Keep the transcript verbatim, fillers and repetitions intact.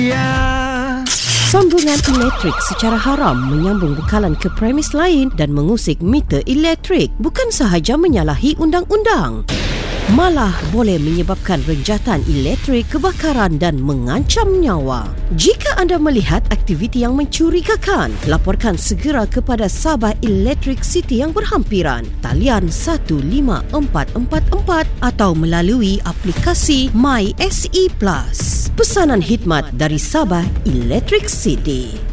Sambungan elektrik secara haram menyambung bekalan ke premis lain dan mengusik meter elektrik bukan sahaja menyalahi undang-undang, malah boleh menyebabkan renjatan elektrik, kebakaran dan mengancam nyawa. Jika anda melihat aktiviti yang mencurigakan, laporkan segera kepada Sabah Electric City yang berhampiran, talian satu lima empat empat empat atau melalui aplikasi My S E Plus. Pesanan khidmat dari Sabah Electric City.